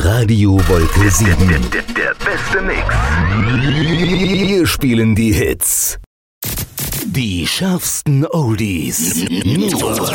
Radio Wolke 7. Der beste Mix. Wir spielen die Hits. Die schärfsten Oldies. Nur